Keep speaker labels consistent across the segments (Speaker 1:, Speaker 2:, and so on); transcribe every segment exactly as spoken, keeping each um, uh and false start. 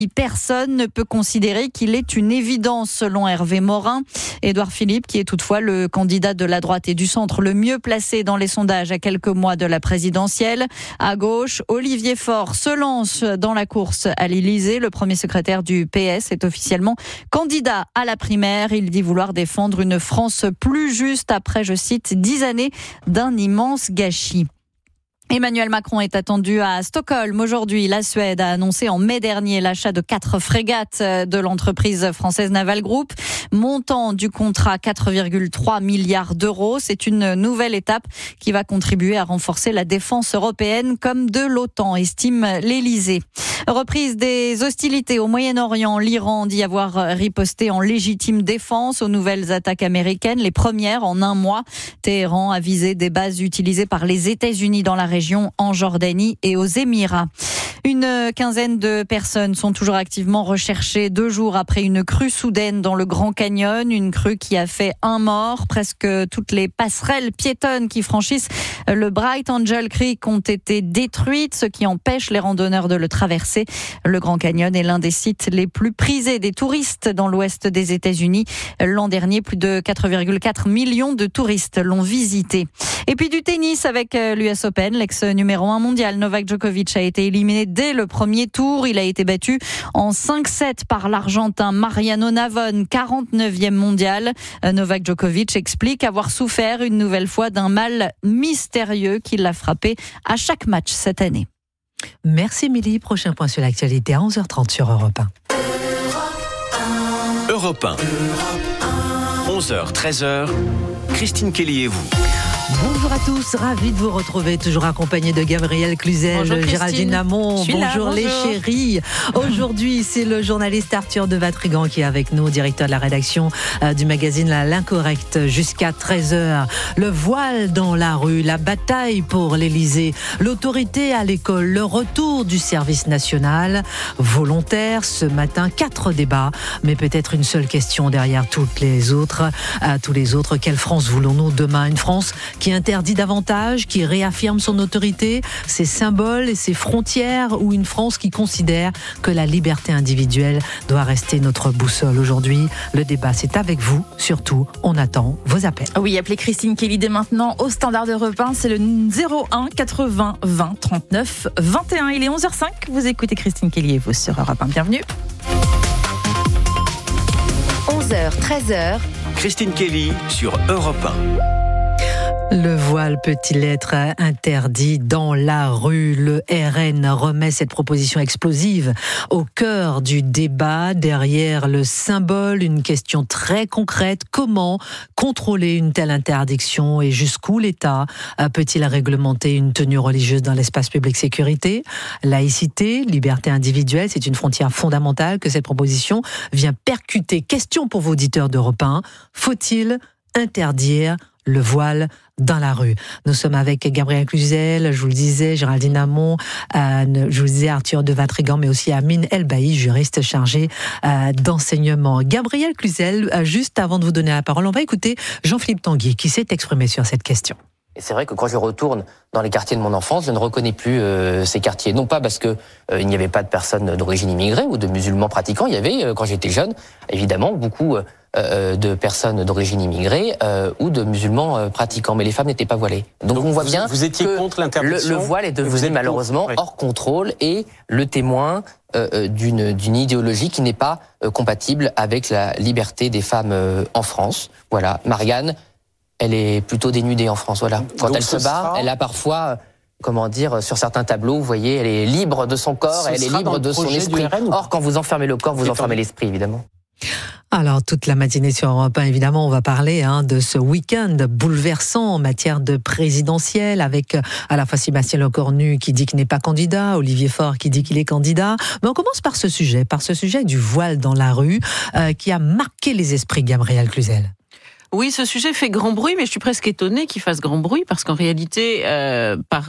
Speaker 1: Personne ne peut considérer qu'il est une évidence, selon Hervé Morin. Édouard Philippe, qui est toutefois le candidat de la droite et du centre le mieux placé dans les sondages à quelques mois de la présidentielle. À gauche, Olivier Faure se lance dans la course à l'Élysée. Le premier secrétaire du P S est officiellement candidat à la primaire. Il dit vouloir défendre une France plus juste après, je cite, dix années d'un immense gâchis. Emmanuel Macron est attendu à Stockholm aujourd'hui. La Suède a annoncé en mai dernier l'achat de quatre frégates de l'entreprise française Naval Group. Montant du contrat quatre virgule trois milliards d'euros. C'est une nouvelle étape qui va contribuer à renforcer la défense européenne comme de l'OTAN, estime l'Élysée. Reprise des hostilités au Moyen-Orient. L'Iran dit avoir riposté en légitime défense aux nouvelles attaques américaines, les premières en un mois. Téhéran a visé des bases utilisées par les États-Unis dans la région, en Jordanie et aux Émirats. Une quinzaine de personnes sont toujours activement recherchées deux jours après une crue soudaine dans le Grand Canyon. Une crue qui a fait un mort. Presque toutes les passerelles piétonnes qui franchissent le Bright Angel Creek ont été détruites, ce qui empêche les randonneurs de le traverser. Le Grand Canyon est l'un des sites les plus prisés des touristes dans l'ouest des États-Unis. L'an dernier, plus de quatre virgule quatre millions de touristes l'ont visité. Et puis du tennis avec l'U S Open. L'ex numéro un mondial Novak Djokovic a été éliminé dès le premier tour. Il a été battu en cinq sept par l'Argentin Mariano Navone, quarante-neuvième mondial. Novak Djokovic explique avoir souffert une nouvelle fois d'un mal mystérieux qui l'a frappé à chaque match cette année.
Speaker 2: Merci Émilie. Prochain point sur l'actualité à onze heures trente sur Europe un.
Speaker 3: Europe un. onze heures treize heures. Christine Kelly et vous.
Speaker 2: Bonjour à tous, ravi de vous retrouver, toujours accompagné de Gabriel Cluzel,
Speaker 4: bonjour
Speaker 2: Géraldine Amont, bonjour,
Speaker 4: là, bonjour
Speaker 2: les chéris. Aujourd'hui, c'est le journaliste Arthur de Vatrigan qui est avec nous, directeur de la rédaction euh, du magazine L'Incorrect, jusqu'à treize heures. Le voile dans la rue, la bataille pour l'Élysée, l'autorité à l'école, le retour du service national volontaire. Ce matin, quatre débats, mais peut-être une seule question derrière toutes les autres. Euh, tous les autres, quelle France voulons-nous demain? Une France qui interdit davantage, qui réaffirme son autorité, ses symboles et ses frontières, ou une France qui considère que la liberté individuelle doit rester notre boussole? Aujourd'hui, le débat, c'est avec vous. Surtout, on attend vos appels.
Speaker 4: Oui, appelez Christine Kelly dès maintenant au standard d'Europe un, c'est le zéro un quatre-vingts vingt trente-neuf vingt et un. Il est onze heures cinq, vous écoutez Christine Kelly et vous sur Europe un. Bienvenue.
Speaker 5: onze heures treize heures.
Speaker 3: Christine Kelly sur Europe un.
Speaker 2: Le voile peut-il être interdit dans la rue? Le R N remet cette proposition explosive au cœur du débat. Derrière le symbole, une question très concrète. Comment contrôler une telle interdiction et jusqu'où l'État peut-il réglementer une tenue religieuse dans l'espace public? Sécurité, laïcité, liberté individuelle, c'est une frontière fondamentale que cette proposition vient percuter. Question pour vos auditeurs d'Europe un. Faut-il interdire le voile dans la rue? Nous sommes avec Gabriel Cluzel, je vous le disais, Géraldine Amont, euh, je vous le disais Arthur de Vatrigan, mais aussi Amine Elbaï, juriste chargé euh, d'enseignement. Gabriel Cluzel, euh, juste avant de vous donner la parole, on va écouter Jean-Philippe Tanguy qui s'est exprimé sur cette question.
Speaker 6: Et c'est vrai que quand je retourne dans les quartiers de mon enfance, je ne reconnais plus euh, ces quartiers. Non pas parce que euh, il n'y avait pas de personnes d'origine immigrée ou de musulmans pratiquants. Il y avait, euh, quand j'étais jeune, évidemment, beaucoup euh, de personnes d'origine immigrée euh, ou de musulmans euh, pratiquants. Mais les femmes n'étaient pas voilées. Donc, Donc on voit
Speaker 7: vous,
Speaker 6: bien
Speaker 7: vous étiez
Speaker 6: que
Speaker 7: contre l'interdiction.
Speaker 6: Le, le voile est devenu malheureusement
Speaker 7: oui.
Speaker 6: hors contrôle et le témoin euh, d'une, d'une idéologie qui n'est pas euh, compatible avec la liberté des femmes euh, en France. Voilà, Marianne, elle est plutôt dénudée en France, voilà. Quand
Speaker 7: Donc
Speaker 6: elle se bat,
Speaker 7: sera...
Speaker 6: elle a parfois, comment dire, sur certains tableaux, vous voyez, elle est libre de son corps,
Speaker 7: Ce
Speaker 6: elle est libre de son esprit.
Speaker 7: Ou...
Speaker 6: Or, quand vous enfermez le corps, vous
Speaker 7: C'est
Speaker 6: enfermez
Speaker 7: en...
Speaker 6: l'esprit, évidemment.
Speaker 2: Alors, toute la matinée sur Europe un, évidemment, on va parler hein, de ce week-end bouleversant en matière de présidentielle, avec à la fois Sébastien Lecornu qui dit qu'il n'est pas candidat, Olivier Faure qui dit qu'il est candidat. Mais on commence par ce sujet, par ce sujet du voile dans la rue, euh, qui a marqué les esprits, Gabriel Cluzel.
Speaker 8: Oui, ce sujet fait grand bruit, mais je suis presque étonnée qu'il fasse grand bruit, parce qu'en réalité, euh, par euh,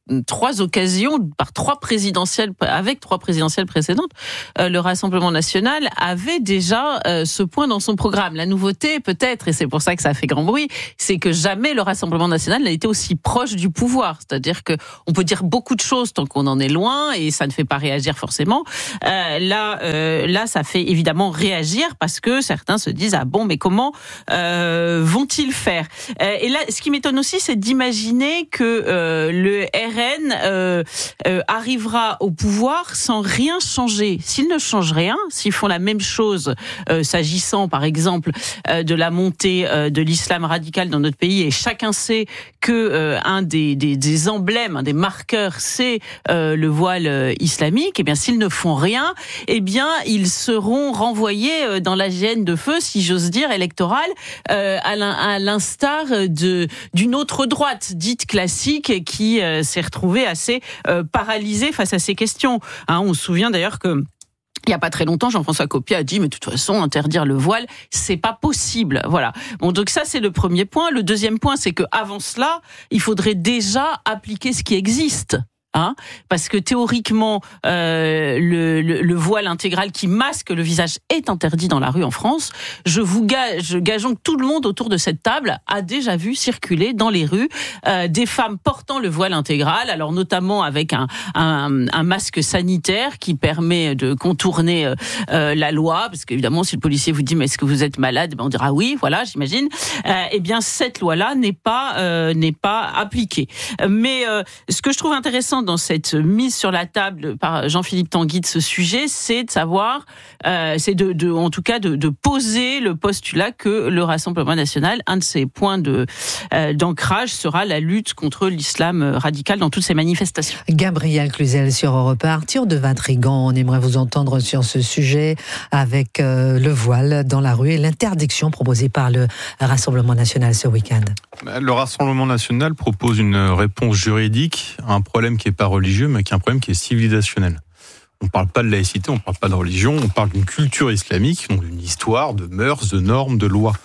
Speaker 7: trois occasions, par trois présidentielles, avec trois présidentielles précédentes, euh, le Rassemblement national avait déjà euh, ce point dans son programme. La nouveauté, peut-être, et c'est pour ça que ça a fait grand bruit, c'est que jamais le Rassemblement national n'a été aussi proche du pouvoir. C'est-à-dire que on peut dire beaucoup de choses tant qu'on en est loin, et ça ne fait pas réagir forcément. Euh, là, euh, là, ça fait évidemment réagir parce que certains se disent ah bon, mais comment euh, vont-ils faire ? euh, Et là, ce qui m'étonne aussi, c'est d'imaginer que euh, le R N euh, euh, arrivera au pouvoir sans rien changer. S'ils ne changent rien, s'ils font la même chose, euh, s'agissant par exemple euh, de la montée euh, de l'islam radical dans notre pays, et chacun sait que euh, un des, des, des emblèmes, un des marqueurs, c'est euh, le voile euh, islamique. Et bien, s'ils ne font rien, eh bien, ils seront renvoyés euh, dans la géhenne de feu, si j'ose dire, électorale, euh, à, l'in, à l'instar de d'une autre droite dite classique qui euh, s'est retrouvée assez euh, paralysée face à ces questions. Hein, on se souvient d'ailleurs que il y a pas très longtemps, Jean-François Copé a dit, mais de toute façon, interdire le voile, c'est pas possible. Voilà. Bon, donc ça, c'est le premier point. Le deuxième point, c'est que avant cela, il faudrait déjà appliquer ce qui existe. Hein, parce que théoriquement, euh, le, le, le voile intégral qui masque le visage est interdit dans la rue en France. Je vous gage, gageons que tout le monde autour de cette table a déjà vu circuler dans les rues euh, des femmes portant le voile intégral, alors notamment avec un, un, un masque sanitaire qui permet de contourner euh, euh, la loi, parce qu'évidemment, si le policier vous dit mais est-ce que vous êtes malade, ben on dira oui, voilà, j'imagine. Euh, eh bien, cette loi-là n'est pas euh, n'est pas appliquée. Mais euh, ce que je trouve intéressant dans cette mise sur la table par Jean-Philippe Tanguy de ce sujet, c'est de savoir, euh, c'est de, de, en tout cas, de, de poser le postulat que le Rassemblement national, un de ses points de euh, d'ancrage sera la lutte contre l'islam radical dans toutes ses manifestations.
Speaker 2: Gabriel Cluzel sur Europe un. Arthur de Vatrigan, on aimerait vous entendre sur ce sujet avec euh, le voile dans la rue et l'interdiction proposée par le Rassemblement national ce week-end.
Speaker 8: Le Rassemblement national propose une réponse juridique à un problème qui n'est pas religieux, mais qui est un problème qui est civilisationnel. On ne parle pas de laïcité, on ne parle pas de religion, on parle d'une culture islamique, donc d'une histoire, de mœurs, de normes, de lois.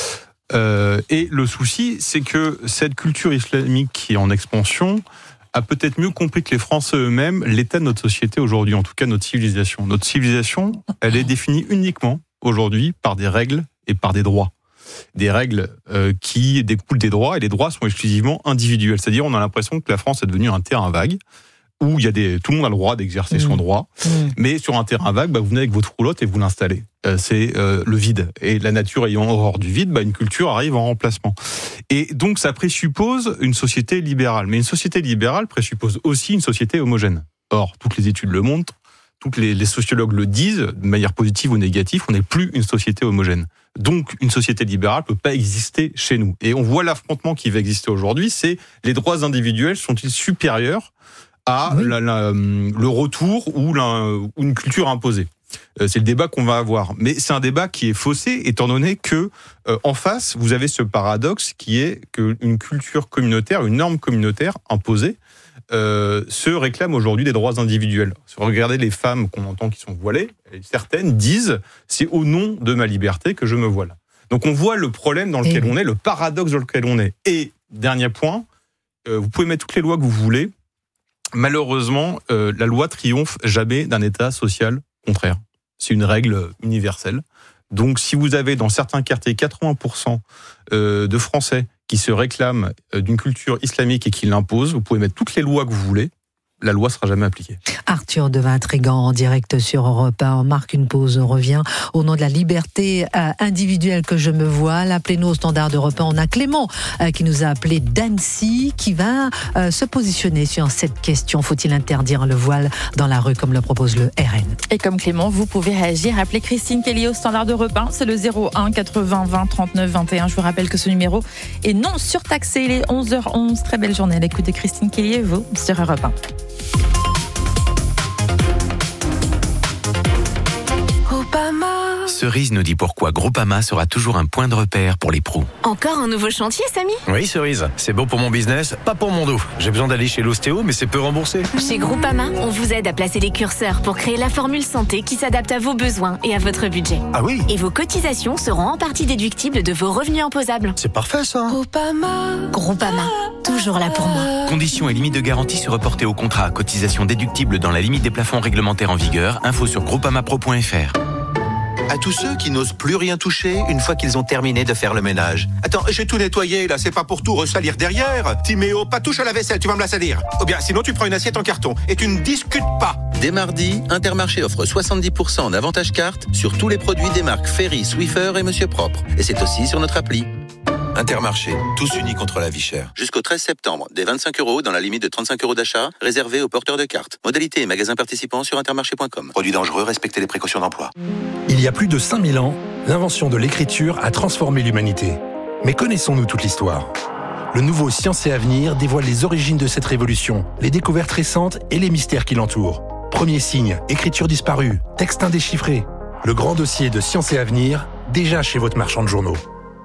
Speaker 8: Euh, et le souci, c'est que cette culture islamique qui est en expansion a peut-être mieux compris que les Français eux-mêmes l'état de notre société aujourd'hui, en tout cas notre civilisation. Notre civilisation, elle est définie uniquement aujourd'hui par des règles et par des droits. Des règles euh, qui découlent des droits, et les droits sont exclusivement individuels. C'est-à-dire, on a l'impression que la France est devenue un terrain vague, où il y a des, tout le monde a le droit d'exercer mmh. son droit, mmh. mais sur un terrain vague, bah, vous venez avec votre roulotte et vous l'installez. Euh, c'est euh, le vide. Et la nature ayant horreur du vide, bah, une culture arrive en remplacement. Et donc, ça présuppose une société libérale. Mais une société libérale présuppose aussi une société homogène. Or, toutes les études le montrent, tous les, les sociologues le disent, de manière positive ou négative, on n'est plus une société homogène. Donc, une société libérale ne peut pas exister chez nous. Et on voit l'affrontement qui va exister aujourd'hui, c'est les droits individuels sont-ils supérieurs à oui. la, la, le retour ou, la, ou une culture imposée. C'est le débat qu'on va avoir. Mais c'est un débat qui est faussé, étant donné que euh, en face, vous avez ce paradoxe qui est qu'une culture communautaire, une norme communautaire imposée, euh, se réclame aujourd'hui des droits individuels. Si vous regardez les femmes qu'on entend qui sont voilées, certaines disent « c'est au nom de ma liberté que je me voile ». Donc on voit le problème dans lequel Et on est, le paradoxe dans lequel on est. Et dernier point, euh, vous pouvez mettre toutes les lois que vous voulez, malheureusement, euh, la loi triomphe jamais d'un état social contraire. C'est une règle universelle. Donc, si vous avez dans certains quartiers quatre-vingts pour cent de Français qui se réclament d'une culture islamique et qui l'imposent, vous pouvez mettre toutes les lois que vous voulez, la loi ne sera jamais appliquée.
Speaker 2: Arthur de Vatrigan en direct sur Europe un. On marque une pause, on revient. Au nom de la liberté euh, individuelle que je me voile, appelez-nous au standard d'Europe un. On a Clément euh, qui nous a appelé d'Annecy, qui va euh, se positionner sur cette question. Faut-il interdire le voile dans la rue comme le propose le R N?
Speaker 4: Et comme Clément, vous pouvez réagir. Appelez Christine Kelly au standard d'Europe un. C'est le zéro un quatre-vingts vingt trente-neuf vingt et un. Je vous rappelle que ce numéro est non surtaxé. Il est onze heures onze. Très belle journée à l'écoute de Christine Kelly et vous sur Europe un.
Speaker 3: Ce Cerise nous dit pourquoi Groupama sera toujours un point de repère pour les pros.
Speaker 9: Encore un nouveau chantier, Samy ?
Speaker 10: Oui, Cerise, c'est bon pour mon business, pas pour mon dos. J'ai besoin d'aller chez l'ostéo, mais c'est peu remboursé.
Speaker 9: Chez Groupama, on vous aide à placer les curseurs pour créer la formule santé qui s'adapte à vos besoins et à votre budget.
Speaker 10: Ah oui ?
Speaker 9: Et vos cotisations seront en partie déductibles de vos revenus imposables.
Speaker 10: C'est parfait ça.
Speaker 9: Groupama. Groupama, toujours là pour moi.
Speaker 3: Conditions et limites de garantie se reporter au contrat. Cotisation déductible dans la limite des plafonds réglementaires en vigueur. Info sur groupamapro point f r.
Speaker 11: À tous ceux qui n'osent plus rien toucher une fois qu'ils ont terminé de faire le ménage. Attends, j'ai tout nettoyé là, c'est pas pour tout ressalir derrière. Timéo, pas touche à la vaisselle, tu vas me la salir. Ou bien sinon tu prends une assiette en carton et tu ne discutes pas.
Speaker 12: Dès mardi, Intermarché offre soixante-dix pour cent d'avantage carte sur tous les produits des marques Ferry, Swiffer et Monsieur Propre. Et c'est aussi sur notre appli.
Speaker 11: Intermarché, tous unis contre la vie chère.
Speaker 12: Jusqu'au treize septembre, des vingt-cinq euros dans la limite de trente-cinq euros d'achat, réservés aux porteurs de cartes. Modalité et magasins participants sur intermarché point com.
Speaker 11: Produits dangereux, respectez les précautions d'emploi.
Speaker 13: Il y a plus de cinq mille ans, l'invention de l'écriture a transformé l'humanité. Mais connaissons-nous toute l'histoire ? Le nouveau Science et Avenir dévoile les origines de cette révolution, les découvertes récentes et les mystères qui l'entourent. Premier signe, écriture disparue, texte indéchiffré. Le grand dossier de Science et Avenir, déjà chez votre marchand de journaux.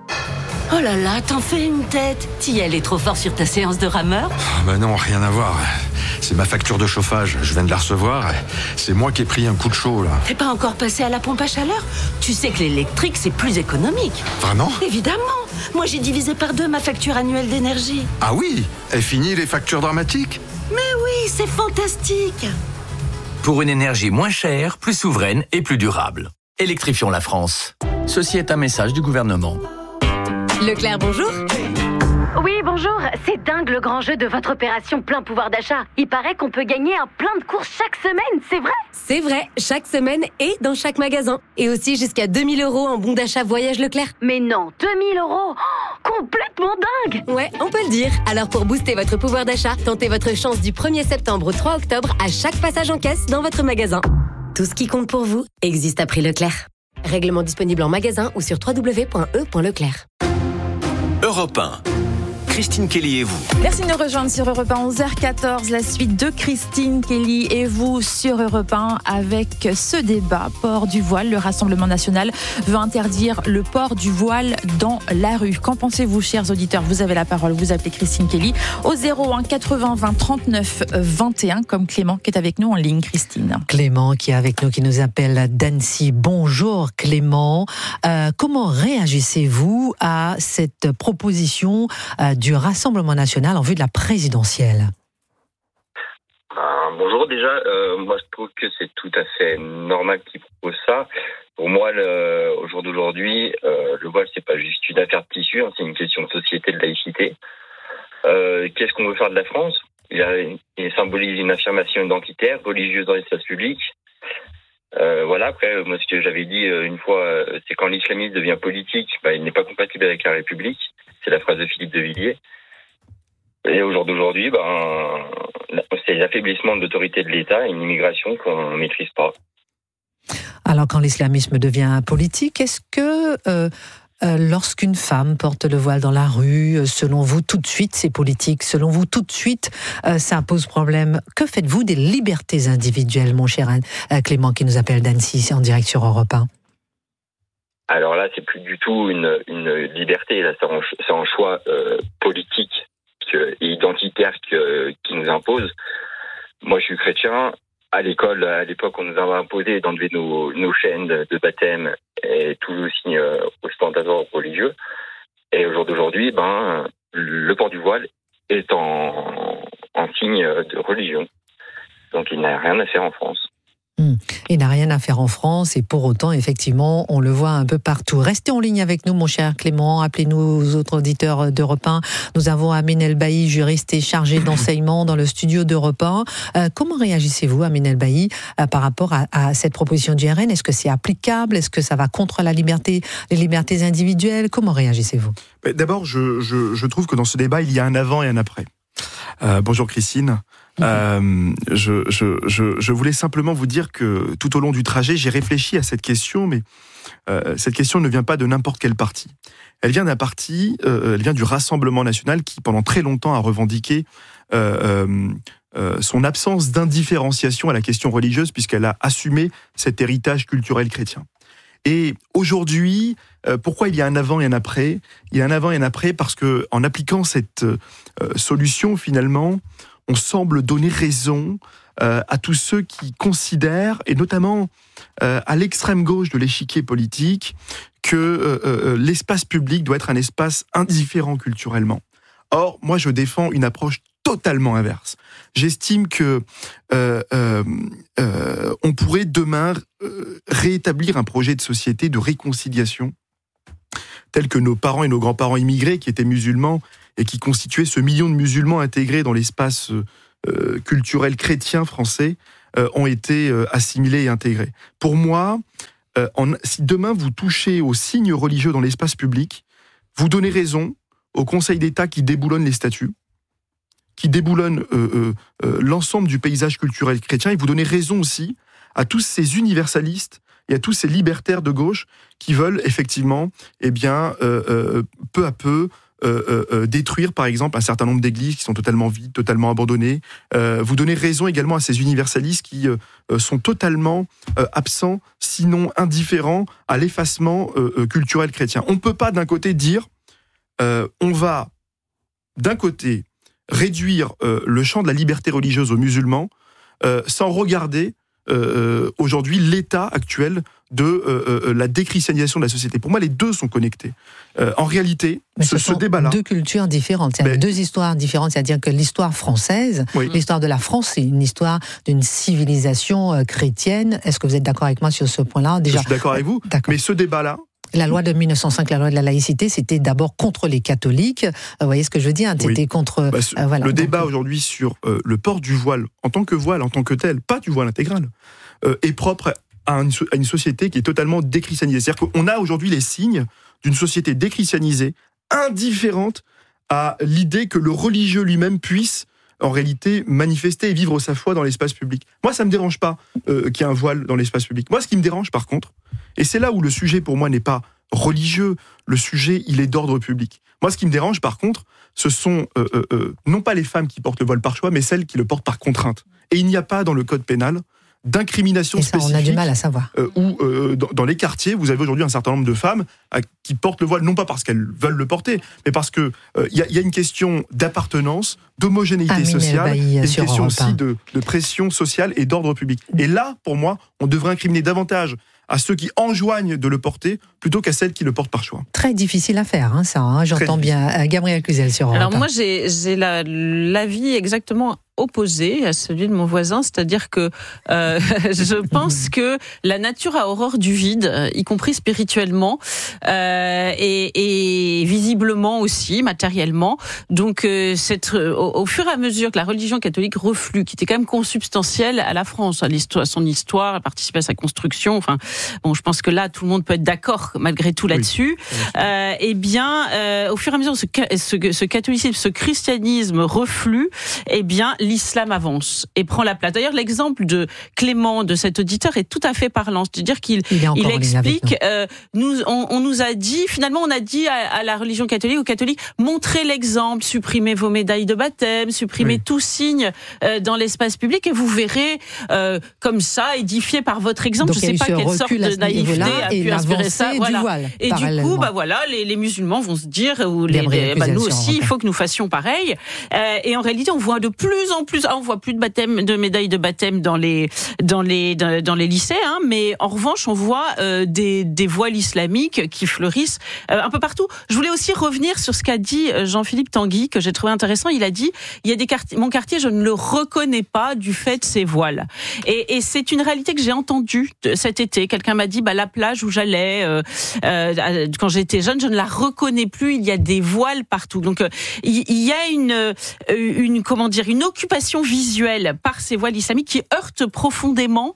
Speaker 14: Oh là là, t'en fais une tête. T'y es allé trop fort sur ta séance de rameur ?
Speaker 15: Ah bah non, rien à voir. C'est ma facture de chauffage, je viens de la recevoir. C'est moi qui ai pris un coup de chaud, là.
Speaker 14: T'es pas encore passé à la pompe à chaleur ? Tu sais que l'électrique, c'est plus économique.
Speaker 15: Vraiment ?
Speaker 14: Évidemment. Moi, j'ai divisé par deux ma facture annuelle d'énergie.
Speaker 15: Ah oui ? Et fini les factures dramatiques ?
Speaker 14: Mais oui, c'est fantastique.
Speaker 3: Pour une énergie moins chère, plus souveraine et plus durable. Électrifions la France. Ceci est un message du gouvernement.
Speaker 5: Leclerc, bonjour. Oui, bonjour. C'est dingue le grand jeu de votre opération plein pouvoir d'achat. Il paraît qu'on peut gagner un plein de courses chaque semaine, c'est vrai ?
Speaker 16: C'est vrai, chaque semaine et dans chaque magasin. Et aussi jusqu'à deux mille euros en bon d'achat voyage Leclerc.
Speaker 5: Mais non, deux mille euros oh, complètement dingue.
Speaker 16: Ouais, on peut le dire. Alors pour booster votre pouvoir d'achat, tentez votre chance du premier septembre au trois octobre à chaque passage en caisse dans votre magasin. Tout ce qui compte pour vous existe à prix Leclerc. Règlement disponible en magasin ou sur w w w point e point leclerc.
Speaker 3: Europe un. Christine Kelly et vous.
Speaker 4: Merci de nous rejoindre sur Europe un, onze heures quatorze. La suite de Christine Kelly et vous sur Europe un avec ce débat port du voile. Le Rassemblement national veut interdire le port du voile dans la rue. Qu'en pensez-vous, chers auditeurs ? Vous avez la parole. Vous appelez Christine Kelly au zéro un quatre-vingts vingt trente-neuf vingt et un comme Clément qui est avec nous en ligne. Christine.
Speaker 2: Clément qui est avec nous, qui nous appelle d'Annecy. Bonjour Clément. Euh, comment réagissez-vous à cette proposition euh, du Rassemblement national en vue de la présidentielle ?
Speaker 17: euh, Bonjour, déjà, euh, moi je trouve que c'est tout à fait normal qu'ils proposent ça. Pour moi, le, au jour d'aujourd'hui, euh, le voile c'est pas juste une affaire de tissu, hein, c'est une question de société, de laïcité. Euh, qu'est-ce qu'on veut faire de la France ? il, a, il symbolise une affirmation identitaire, religieuse dans l'espace public. Euh, voilà, après, moi ce que j'avais dit euh, une fois, euh, c'est quand l'islamisme devient politique, bah, il n'est pas compatible avec la République. C'est la phrase de Philippe de Villiers. Et au jour d'aujourd'hui, ben, c'est l'affaiblissement de l'autorité de l'État et une immigration qu'on ne maîtrise pas.
Speaker 2: Alors, quand l'islamisme devient politique, est-ce que euh, euh, lorsqu'une femme porte le voile dans la rue, selon vous, tout de suite, c'est politique ? Selon vous, tout de suite, euh, ça pose problème ? Que faites-vous des libertés individuelles, mon cher euh, Clément, qui nous appelle d'Annecy, en direct sur Europe un ?
Speaker 17: Alors là, c'est plus du tout une, une liberté. Là, c'est un, c'est un choix euh, politique que, et identitaire que, qui nous impose. Moi, je suis chrétien. À l'école, à l'époque, on nous avait imposé d'enlever nos, nos chaînes de, de baptême et tout le signe euh, ostentatoire religieux. Et au jour d'aujourd'hui, ben, le port du voile est en, en signe de religion. Donc, il n'a rien à faire en France.
Speaker 2: Mmh. Il n'a rien à faire en France et pour autant, effectivement, on le voit un peu partout. Restez en ligne avec nous, mon cher Clément. Appelez-nous aux autres auditeurs d'Europe un. Nous avons Amine El-Bailly, juriste et chargé d'enseignement dans le studio d'Europe un. Euh, comment réagissez-vous, Amine El-Bailly, euh, par rapport à, à cette proposition du R N ? Est-ce que c'est applicable ? Est-ce que ça va contre la liberté, les libertés individuelles ? Comment réagissez-vous ?
Speaker 18: D'abord, je, je, je trouve que dans ce débat, il y a un avant et un après. Euh, bonjour Christine. Euh, je, je, je, je voulais simplement vous dire que tout au long du trajet, j'ai réfléchi à cette question, mais euh, cette question ne vient pas de n'importe quel parti. Elle vient d'un parti, euh, elle vient du Rassemblement national qui, pendant très longtemps, a revendiqué euh, euh, son absence d'indifférenciation à la question religieuse, puisqu'elle a assumé cet héritage culturel chrétien. Et aujourd'hui, euh, pourquoi il y a un avant et un après ? Il y a un avant et un après parce que en appliquant cette euh, solution, finalement, on semble donner raison euh, à tous ceux qui considèrent, et notamment euh, à l'extrême gauche de l'échiquier politique, que euh, euh, l'espace public doit être un espace indifférent culturellement. Or, moi, je défends une approche totalement inverse. J'estime que euh, euh, euh, on pourrait demain euh, rétablir un projet de société de réconciliation tel que nos parents et nos grands-parents immigrés qui étaient musulmans et qui constituaient ce million de musulmans intégrés dans l'espace euh, culturel chrétien français euh, ont été euh, assimilés et intégrés. Pour moi, euh, en, si demain vous touchez aux signes religieux dans l'espace public, vous donnez raison au Conseil d'État qui déboulonne les statuts, qui déboulonne euh, euh, euh, l'ensemble du paysage culturel chrétien, et vous donnez raison aussi à tous ces universalistes et à tous ces libertaires de gauche qui veulent effectivement, eh bien, euh, euh, peu à peu, euh, euh, détruire par exemple un certain nombre d'églises qui sont totalement vides, totalement abandonnées. Euh, vous donnez raison également à ces universalistes qui euh, sont totalement euh, absents, sinon indifférents à l'effacement euh, culturel chrétien. On ne peut pas d'un côté dire euh, on va d'un côté réduire euh, le champ de la liberté religieuse aux musulmans euh, sans regarder euh, aujourd'hui l'état actuel de euh, euh, la déchristianisation de la société. Pour moi, les deux sont connectés. Euh, en réalité,
Speaker 2: Mais
Speaker 18: ce,
Speaker 2: ce sont
Speaker 18: ce débat-là...
Speaker 2: deux cultures différentes, c'est
Speaker 18: Ben,
Speaker 2: deux histoires différentes, c'est-à-dire que l'histoire française,
Speaker 18: Oui.
Speaker 2: l'histoire de la France, c'est une histoire d'une civilisation euh, chrétienne. Est-ce que vous êtes d'accord avec moi sur ce point-là ? Déjà,
Speaker 18: je suis d'accord avec vous, mais ce débat-là...
Speaker 2: La loi de mille neuf cent cinq, la loi de la laïcité, c'était d'abord contre les catholiques. Vous voyez ce que je veux dire ? C'était
Speaker 18: Oui.
Speaker 2: contre...
Speaker 18: Bah, ce-
Speaker 2: euh, voilà.
Speaker 18: le
Speaker 2: Donc,
Speaker 18: débat aujourd'hui sur euh, le port du voile en tant que voile, en tant que tel, pas du voile intégral, euh, est propre à une, so- à une société qui est totalement déchristianisée. C'est-à-dire qu'on a aujourd'hui les signes d'une société déchristianisée, indifférente à l'idée que le religieux lui-même puisse en réalité manifester et vivre sa foi dans l'espace public. Moi, ça ne me dérange pas euh, qu'il y ait un voile dans l'espace public. Moi, ce qui me dérange par contre, et c'est là où le sujet pour moi n'est pas religieux, le sujet il est d'ordre public. Moi, ce qui me dérange par contre, ce sont euh, euh, euh, non pas les femmes qui portent le voile par choix, mais celles qui le portent par contrainte. Et il n'y a pas dans le code pénal d'incrimination
Speaker 2: et ça,
Speaker 18: spécifique.
Speaker 2: on a du mal à savoir.
Speaker 18: Euh, où euh, dans, dans les quartiers, vous avez aujourd'hui un certain nombre de femmes euh, qui portent le voile, non pas parce qu'elles veulent le porter, mais parce que il euh, y, y a une question d'appartenance, d'homogénéité
Speaker 2: Amine
Speaker 18: sociale,
Speaker 2: El-Bailly,
Speaker 18: et une
Speaker 2: sur
Speaker 18: question
Speaker 2: Europe un.
Speaker 18: aussi de, de pression sociale et d'ordre public. Et là, pour moi, on devrait incriminer davantage à ceux qui enjoignent de le porter plutôt qu'à celles qui le portent par choix.
Speaker 2: Très difficile à faire, hein, ça. Hein, j'entends bien. Euh, Gabriel Cluzel sur Europe
Speaker 7: Alors
Speaker 2: un.
Speaker 7: moi, j'ai, j'ai la, l'avis exactement opposé à celui de mon voisin, c'est-à-dire que euh, je pense que la nature a horreur du vide, y compris spirituellement euh, et, et visiblement aussi, matériellement. Donc, euh, cette, au, au fur et à mesure que la religion catholique reflue, qui était quand même consubstantielle à la France, à, l'histoire, à son histoire, à participer à sa construction, enfin, bon, je pense que là, tout le monde peut être d'accord malgré tout là-dessus. Oui. Euh, eh bien, euh, au fur et à mesure, ce, ce, ce catholicisme, ce christianisme reflue, eh bien, l'islam avance et prend la place. D'ailleurs, l'exemple de Clément, de cet auditeur, est tout à fait parlant. C'est-à-dire qu'il il, il explique, euh, nous, on, on nous a dit, finalement, on a dit à, à la religion catholique, aux catholiques, montrez l'exemple, supprimez vos médailles de baptême, supprimez oui. tout signe euh, dans l'espace public et vous verrez, euh, comme ça, édifié par votre exemple.
Speaker 2: Donc,
Speaker 7: je ne sais pas quelle sorte de naïveté a pu inspirer ça. Voilà.
Speaker 2: Du voile,
Speaker 7: et du coup, bah voilà, les, les musulmans vont se dire, ou les, les, bah, nous aussi, il faut que nous fassions pareil. Euh, et en réalité, on voit de plus en plus, on voit plus de baptême, de médailles de baptême dans les dans les dans, dans les lycées, hein, mais en revanche, on voit euh, des des voiles islamiques qui fleurissent euh, un peu partout. Je voulais aussi revenir sur ce qu'a dit Jean-Philippe Tanguy, que j'ai trouvé intéressant. Il a dit, il y a des quartiers, mon quartier, je ne le reconnais pas du fait de ses voiles. Et, et c'est une réalité que j'ai entendue cet été. Quelqu'un m'a dit, bah la plage où j'allais euh, euh, quand j'étais jeune, je ne la reconnais plus. Il y a des voiles partout. Donc euh, il y a une une comment dire une occupation visuelle par ces voiles islamiques qui heurte profondément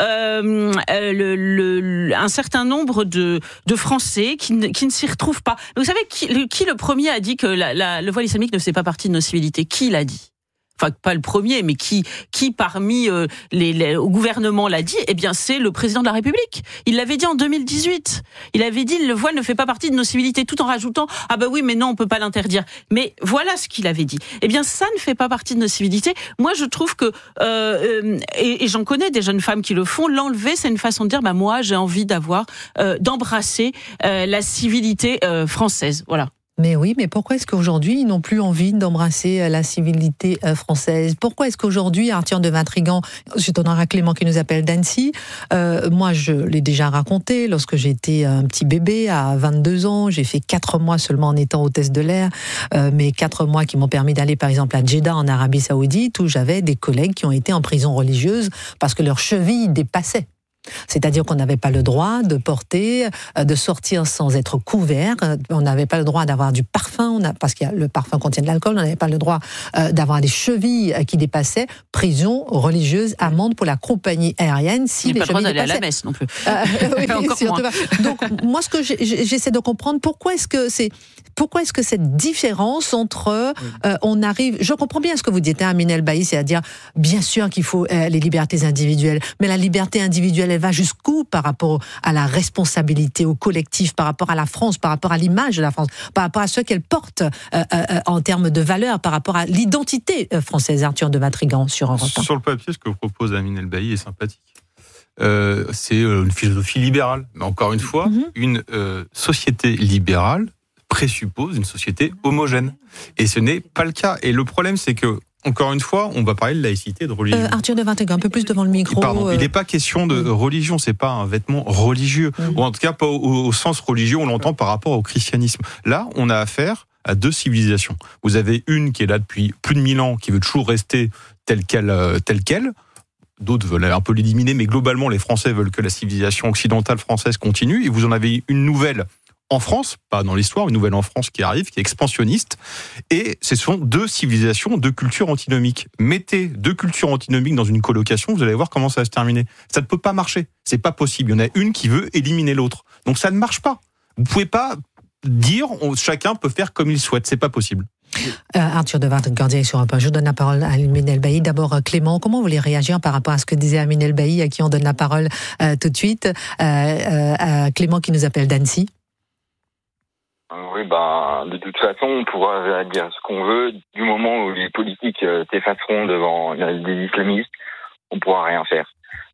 Speaker 7: euh, le, le, un certain nombre de, de Français qui ne, qui ne s'y retrouvent pas. Mais vous savez qui le, qui le premier a dit que la, la, le voile islamique ne faisait pas partie de nos civilités ? Qui l'a dit ? enfin pas le premier, mais qui qui parmi euh, les, les au gouvernement l'a dit, eh bien c'est le président de la République. Il l'avait dit en deux mille dix-huit. Il avait dit le voile ne fait pas partie de nos civilités, tout en rajoutant ah bah oui mais non on peut pas l'interdire. Mais voilà ce qu'il avait dit. Eh bien ça ne fait pas partie de nos civilités. Moi je trouve que euh, et, et j'en connais des jeunes femmes qui le font. L'enlever c'est une façon de dire bah moi j'ai envie d'avoir euh, d'embrasser euh, la civilité euh, française. Voilà.
Speaker 2: Mais oui, mais pourquoi est-ce qu'aujourd'hui, ils n'ont plus envie d'embrasser la civilité française ? Pourquoi est-ce qu'aujourd'hui, Arthur de Vatrigan, je donnerai à Clément qui nous appelle d'Annecy, euh, moi je l'ai déjà raconté, lorsque j'étais un petit bébé à vingt-deux ans, j'ai fait quatre mois seulement en étant hôtesse de l'air, euh, mais quatre mois qui m'ont permis d'aller par exemple à Jeddah en Arabie Saoudite, où j'avais des collègues qui ont été en prison religieuse parce que leurs chevilles dépassaient. C'est-à-dire qu'on n'avait pas le droit de porter, de sortir sans être couvert, on n'avait pas le droit d'avoir du parfum, on a, parce que le parfum contient de l'alcool, on n'avait pas le droit d'avoir des chevilles qui dépassaient, prison religieuse, amende pour la compagnie aérienne. Si
Speaker 7: il n'y a
Speaker 2: les
Speaker 7: pas le droit d'aller
Speaker 2: dépassaient.
Speaker 7: à la messe non plus.
Speaker 2: Euh, oui,
Speaker 7: Encore
Speaker 2: surtout
Speaker 7: moins.
Speaker 2: pas. Donc moi ce que j'essaie de comprendre, pourquoi est-ce que c'est... Pourquoi est-ce que cette différence entre, euh, on arrive, je comprends bien ce que vous dites, hein, Amine El-Bailly, c'est-à-dire, bien sûr qu'il faut euh, les libertés individuelles, mais la liberté individuelle, elle va jusqu'où par rapport à la responsabilité, au collectif, par rapport à la France, par rapport à l'image de la France, par rapport à ce qu'elle porte euh, euh, en termes de valeurs, par rapport à l'identité française, Arthur de Vatrigan, sur Europe un.
Speaker 8: Sur le papier, ce que propose Amine El-Bailly est sympathique. Euh, c'est une philosophie libérale, mais encore une fois, mm-hmm. une euh, société libérale présuppose une société homogène. Et ce n'est pas le cas. Et le problème, c'est que, encore une fois, on va parler de laïcité et de religion.
Speaker 2: Euh, Arthur de Vatrigan, un peu plus devant le micro.
Speaker 8: Pardon,
Speaker 2: euh...
Speaker 8: il n'est pas question de religion, c'est pas un vêtement religieux, mmh. ou en tout cas pas au, au sens religieux, on l'entend par rapport au christianisme. Là, on a affaire à deux civilisations. Vous avez une qui est là depuis plus de mille ans, qui veut toujours rester telle qu'elle, euh, telle qu'elle. D'autres veulent un peu l'éliminer, mais globalement, les Français veulent que la civilisation occidentale française continue. Et vous en avez une nouvelle en France, pas dans l'histoire, une nouvelle en France qui arrive, qui est expansionniste, et ce sont deux civilisations, deux cultures antinomiques. Mettez deux cultures antinomiques dans une colocation, vous allez voir comment ça va se terminer. Ça ne peut pas marcher, c'est pas possible. Il y en a une qui veut éliminer l'autre. Donc ça ne marche pas. Vous pouvez pas dire, on, chacun peut faire comme il souhaite, c'est pas possible.
Speaker 2: Euh, Arthur de Vatrigan, sur un peu. Je donne la parole à Amine El-Bailly. D'abord, Clément, comment vous voulez réagir par rapport à ce que disait Amine El-Bailly, à qui on donne la parole euh, tout de suite, euh, euh, à Clément qui nous appelle d'Annecy.
Speaker 17: Oui, ben, de toute façon, on pourra dire ce qu'on veut. Du moment où les politiques t'effaceront devant des islamistes, on pourra rien faire.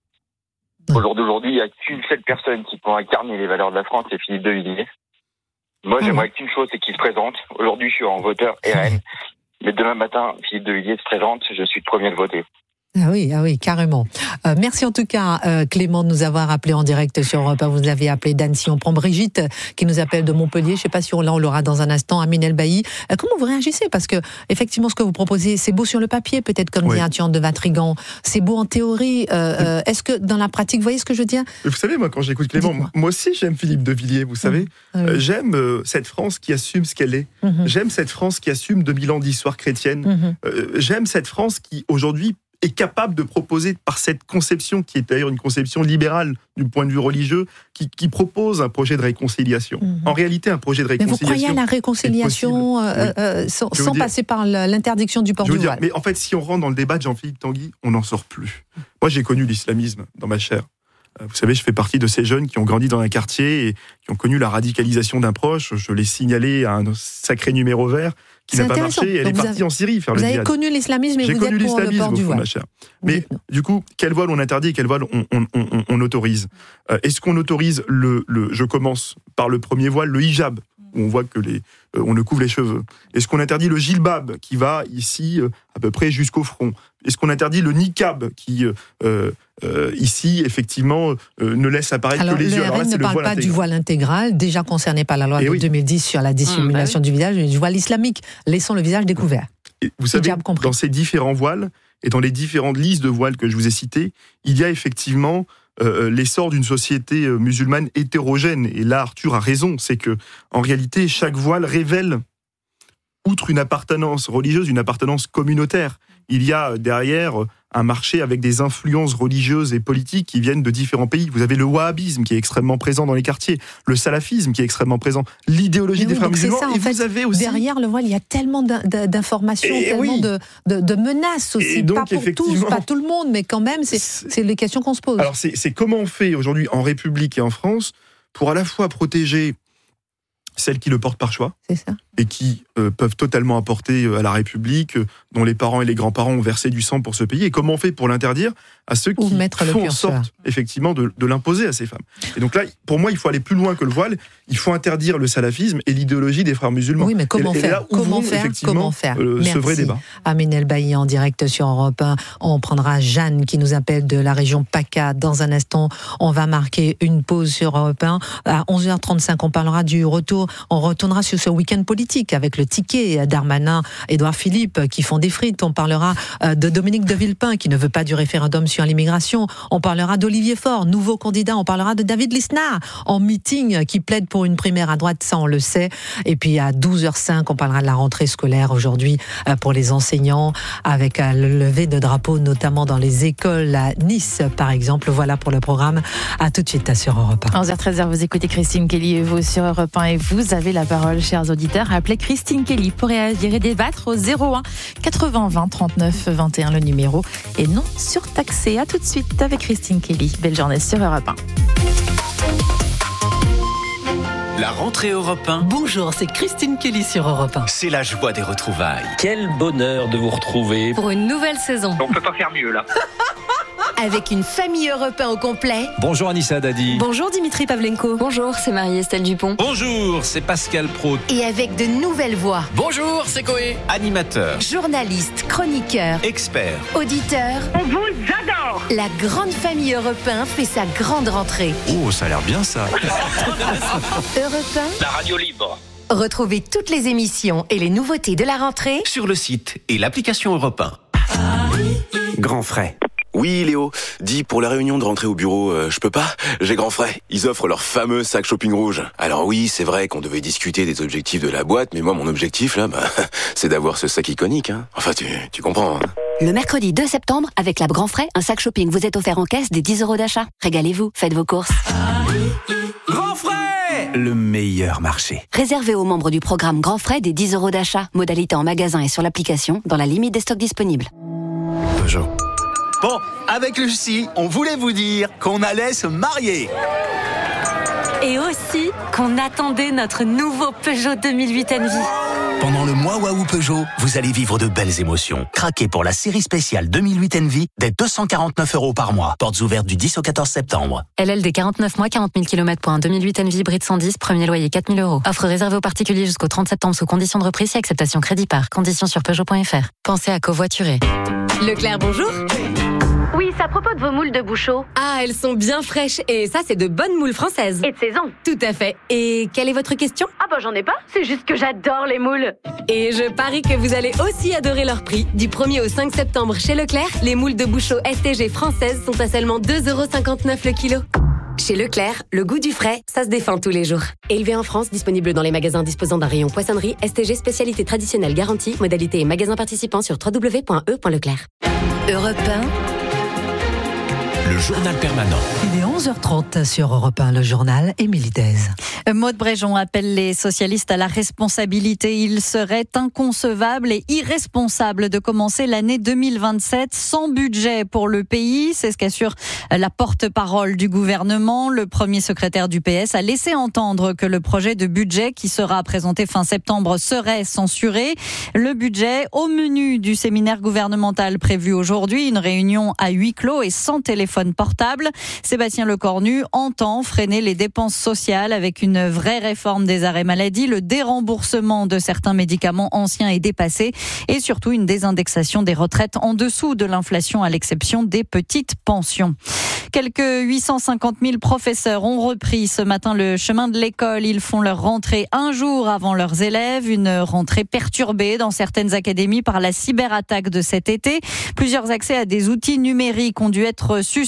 Speaker 17: Au jour d'aujourd'hui, il n'y a qu'une seule personne qui pourra incarner les valeurs de la France, c'est Philippe de Villiers. Moi, j'aimerais qu'une chose, c'est qu'il se présente. Aujourd'hui, je suis en voteur R N. Mais demain matin, Philippe de Villiers se présente, je suis le premier de voter.
Speaker 2: Ah oui, ah oui, carrément. Euh, merci en tout cas, euh, Clément, de nous avoir appelé en direct sur Europe un. Vous nous avez appelé d'Annecy. On prend Brigitte qui nous appelle de Montpellier. Je ne sais pas si on, là, on l'aura dans un instant. Amine El-Bailly. Euh, comment vous réagissez ? Parce que, effectivement, ce que vous proposez, c'est beau sur le papier, peut-être, comme oui. dit Arthur de Vatrigan. C'est beau en théorie. Euh, euh, est-ce que, dans la pratique, vous voyez ce que je veux dire ?
Speaker 18: Vous savez, moi, quand j'écoute Clément, Dites-moi. moi aussi, j'aime Philippe de Villiers, vous savez. Mmh. Euh, j'aime euh, cette France qui assume ce qu'elle est. Mmh. J'aime cette France qui assume deux mille ans d'histoire chrétienne. Mmh. Euh, j'aime cette France qui, aujourd'hui, est capable de proposer, par cette conception, qui est d'ailleurs une conception libérale du point de vue religieux, qui, qui propose un projet de réconciliation. Mmh. En réalité, un projet de réconciliation...
Speaker 2: Mais vous croyez à la réconciliation euh, oui. euh, sans, sans dire, passer par l'interdiction du port du voile ?
Speaker 18: Mais en fait, si on rentre dans le débat de Jean-Philippe Tanguy, on n'en sort plus. Moi, j'ai connu l'islamisme dans ma chair. Vous savez, je fais partie de ces jeunes qui ont grandi dans un quartier et qui ont connu la radicalisation d'un proche. Je l'ai signalé à un sacré numéro vert qui n'a pas marché. Et elle est partie avez, en Syrie faire le djihad.
Speaker 2: Vous avez connu l'islamisme et
Speaker 18: J'ai
Speaker 2: vous
Speaker 18: connu
Speaker 2: êtes pour le port du voile.
Speaker 18: Mais du coup, quel voile on interdit et quel voile on, on, on, on autorise ? euh, Est-ce qu'on autorise le, le... Je commence par le premier voile, le hijab, où on voit que les, euh, on ne couvre les cheveux. Est-ce qu'on interdit le jilbab, qui va ici euh, à peu près jusqu'au front ? Est-ce qu'on interdit le niqab, qui euh, euh, ici effectivement euh, ne laisse apparaître
Speaker 2: Alors,
Speaker 18: que les
Speaker 2: le
Speaker 18: yeux ? Alors
Speaker 2: R N
Speaker 18: là,
Speaker 2: ne parle pas intégral. du voile intégral, déjà concerné par la loi et de oui. deux mille dix sur la dissimulation mmh, bah oui. du visage, mais du voile islamique, laissant le visage découvert.
Speaker 18: Et vous savez, dans ces différents voiles et dans les différentes listes de voiles que je vous ai citées, il y a effectivement Euh, l'essor d'une société musulmane hétérogène. Et là, Arthur a raison, c'est que en réalité, chaque voile révèle, outre une appartenance religieuse, une appartenance communautaire. Il y a derrière un marché avec des influences religieuses et politiques qui viennent de différents pays. Vous avez le wahhabisme qui est extrêmement présent dans les quartiers, le salafisme qui est extrêmement présent, l'idéologie
Speaker 2: oui,
Speaker 18: des frères musulmans.
Speaker 2: Ça,
Speaker 18: et
Speaker 2: fait,
Speaker 18: vous avez aussi
Speaker 2: derrière le voile, il y a tellement d'informations, et tellement oui. de, de, de menaces aussi. Donc, pas pour tous, pas tout le monde, mais quand même, c'est, c'est les questions qu'on se pose.
Speaker 18: Alors c'est, c'est comment on fait aujourd'hui en République et en France pour à la fois protéger celles qui le portent par choix
Speaker 2: c'est ça.
Speaker 18: et qui euh, peuvent totalement apporter à la République, euh, dont les parents et les grands-parents ont versé du sang pour ce pays, et comment on fait pour l'interdire à ceux qui font en sorte effectivement de, de l'imposer à ces femmes. Et donc là, pour moi, il faut aller plus loin que le voile, il faut interdire le salafisme et l'idéologie des frères musulmans.
Speaker 2: Oui, mais comment
Speaker 18: et,
Speaker 2: faire,
Speaker 18: et là,
Speaker 2: comment faire, comment faire
Speaker 18: euh, ce vrai débat.
Speaker 2: Amine El-Bailly en direct sur Europe un. On prendra Jeanne qui nous appelle de la région PACA. Dans un instant, on va marquer une pause sur Europe un. À onze heures trente-cinq, on parlera du retour, on retournera sur ce week-end politique avec le ticket Darmanin, Édouard Philippe qui font des frites. On parlera de Dominique de Villepin qui ne veut pas du référendum sur l'immigration. On parlera d'Olivier Faure, nouveau candidat. On parlera de David Lisnard en meeting qui plaide pour une primaire à droite, ça on le sait. Et puis à douze heures cinq, on parlera de la rentrée scolaire aujourd'hui pour les enseignants avec le lever de drapeau notamment dans les écoles à Nice par exemple. Voilà pour le programme. À tout de suite sur Europe un.
Speaker 4: onze heures treize, vous écoutez Christine Kelly et vous sur Europe un et vous avez la parole, chers auditeurs. Appelez Christine Kelly pour réagir et débattre au zéro un quatre-vingts vingt trente-neuf vingt et un le numéro et non surtaxé. À tout de suite avec Christine Kelly. Belle journée sur Europe un.
Speaker 19: La rentrée Europe un.
Speaker 14: Bonjour, c'est Christine Kelly sur Europe un.
Speaker 19: C'est la joie des retrouvailles.
Speaker 20: Quel bonheur de vous retrouver.
Speaker 14: Pour une nouvelle saison.
Speaker 21: On peut pas faire mieux là.
Speaker 16: Avec une famille Europe un au complet.
Speaker 20: Bonjour Anissa Dadi.
Speaker 16: Bonjour Dimitri Pavlenko.
Speaker 22: Bonjour, c'est Marie-Estelle Dupont.
Speaker 20: Bonjour, c'est Pascal Praud.
Speaker 16: Et avec de nouvelles voix.
Speaker 19: Bonjour, c'est Coé.
Speaker 20: Animateur.
Speaker 16: Journaliste, chroniqueur.
Speaker 20: Expert.
Speaker 16: Auditeur.
Speaker 21: On vous adore.
Speaker 16: La grande famille Europe un fait sa grande rentrée.
Speaker 20: Oh, ça a l'air bien ça.
Speaker 16: Europe un.
Speaker 19: La radio libre.
Speaker 16: Retrouvez toutes les émissions et les nouveautés de la rentrée
Speaker 19: sur le site et l'application Europe un.
Speaker 10: Grand frais. Oui, Léo, dis, pour la réunion de rentrée au bureau, euh, je peux pas, j'ai grand frais. Ils offrent leur fameux sac shopping rouge. Alors oui, c'est vrai qu'on devait discuter des objectifs de la boîte, mais moi, mon objectif, là, bah, c'est d'avoir ce sac iconique, hein. Enfin, tu, tu comprends, hein.
Speaker 23: Le mercredi deux septembre, avec la Grand Frais, un sac shopping vous est offert en caisse des dix euros d'achat. Régalez-vous, faites vos courses.
Speaker 19: Grand frais,
Speaker 10: le meilleur marché.
Speaker 23: Réservé aux membres du programme Grand Frais des dix euros d'achat. Modalité en magasin et sur l'application, dans la limite des stocks disponibles.
Speaker 10: Peugeot.
Speaker 19: Bon, avec Lucie, on voulait vous dire qu'on allait se marier.
Speaker 23: Et aussi qu'on attendait notre nouveau Peugeot deux mille huit Envy.
Speaker 19: Pendant le mois Waouh Peugeot, vous allez vivre de belles émotions. Craquez pour la série spéciale deux mille huit Envy dès deux cent quarante-neuf euros par mois. Portes ouvertes du dix au quatorze septembre.
Speaker 23: L L D quarante-neuf mois, quarante mille kilomètres pour un deux mille huit Envy hybride cent dix, premier loyer quatre mille euros. Offre réservée aux particuliers jusqu'au trente septembre sous conditions de reprise et acceptation crédit par. Conditions sur Peugeot point F R. Pensez à covoiturer.
Speaker 16: Leclerc, bonjour.
Speaker 5: Oui, c'est à propos de vos moules de Bouchot.
Speaker 16: Ah, elles sont bien fraîches et ça, c'est de bonnes moules françaises.
Speaker 5: Et de saison.
Speaker 16: Tout à fait. Et quelle est votre question?
Speaker 5: Ah bah j'en ai pas, c'est juste que j'adore les moules.
Speaker 16: Et je parie que vous allez aussi adorer leur prix. Du premier au cinq septembre chez Leclerc, les moules de Bouchot S T G françaises sont à seulement deux euros cinquante-neuf le kilo. Chez Leclerc, le goût du frais, ça se défend tous les jours. Élevé en France, disponible dans les magasins disposant d'un rayon poissonnerie, S T G spécialité traditionnelle garantie, modalité et magasin participant sur w w w point e point leclerc. Europe un.
Speaker 19: Le journal permanent.
Speaker 2: Il est onze heures trente sur Europe un, le journal Émilie Dez.
Speaker 1: Maude Bréjon appelle les socialistes à la responsabilité. Il serait inconcevable et irresponsable de commencer l'année deux mille vingt-sept sans budget pour le pays. C'est ce qu'assure la porte-parole du gouvernement. Le premier secrétaire du P S a laissé entendre que le projet de budget qui sera présenté fin septembre serait censuré. Le budget au menu du séminaire gouvernemental prévu aujourd'hui, une réunion à huis clos et sans téléphone portable. Sébastien Lecornu entend freiner les dépenses sociales avec une vraie réforme des arrêts maladie, le déremboursement de certains médicaments anciens et dépassés et surtout une désindexation des retraites en dessous de l'inflation à l'exception des petites pensions. Quelques huit cent cinquante mille professeurs ont repris ce matin le chemin de l'école. Ils font leur rentrée un jour avant leurs élèves. Une rentrée perturbée dans certaines académies par la cyberattaque de cet été. Plusieurs accès à des outils numériques ont dû être suspendus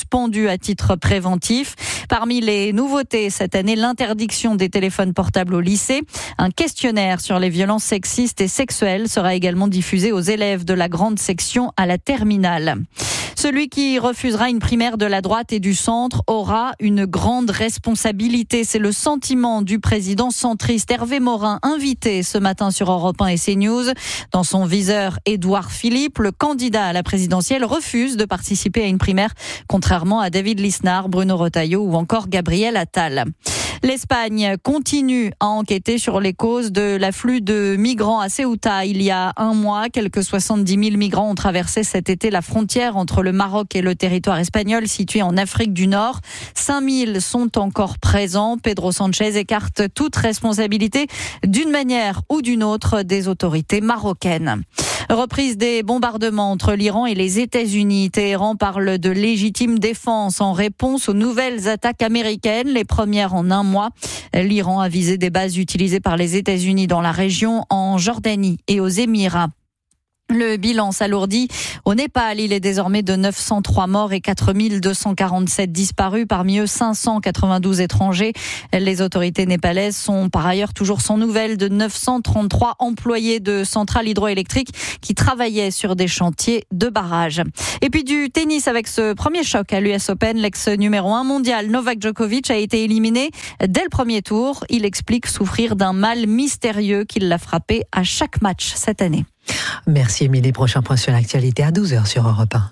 Speaker 1: suspendu à titre préventif. Parmi les nouveautés cette année, l'interdiction des téléphones portables au lycée. Un questionnaire sur les violences sexistes et sexuelles sera également diffusé aux élèves de la grande section à la terminale. Celui qui refusera une primaire de la droite et du centre aura une grande responsabilité. C'est le sentiment du président centriste Hervé Morin, invité ce matin sur Europe un et CNews. Dans son viseur, Édouard Philippe, le candidat à la présidentielle, refuse de participer à une primaire, contrairement à David Lisnard, Bruno Retailleau ou encore Gabriel Attal. L'Espagne continue à enquêter sur les causes de l'afflux de migrants à Ceuta. Il y a un mois, quelques soixante-dix mille migrants ont traversé cet été la frontière entre le Maroc et le territoire espagnol situé en Afrique du Nord. cinq mille sont encore présents. Pedro Sanchez écarte toute responsabilité d'une manière ou d'une autre des autorités marocaines. Reprise des bombardements entre l'Iran et les États-Unis. Téhéran parle de légitime défense en réponse aux nouvelles attaques américaines, les premières en un mois. L'Iran a visé des bases utilisées par les États-Unis dans la région, en Jordanie et aux Émirats. Le bilan s'alourdit. Au Népal, il est désormais de neuf cent trois morts et quatre mille deux cent quarante-sept disparus, parmi eux cinq cent quatre-vingt-douze étrangers. Les autorités népalaises sont par ailleurs toujours sans nouvelles de neuf cent trente-trois employés de centrales hydroélectriques qui travaillaient sur des chantiers de barrages. Et puis du tennis avec ce premier choc à l'U S Open, l'ex numéro un mondial Novak Djokovic a été éliminé dès le premier tour. Il explique souffrir d'un mal mystérieux qui l'a frappé à chaque match cette année.
Speaker 2: Merci Émilie. Prochain point sur l'actualité à douze heures sur Europe un.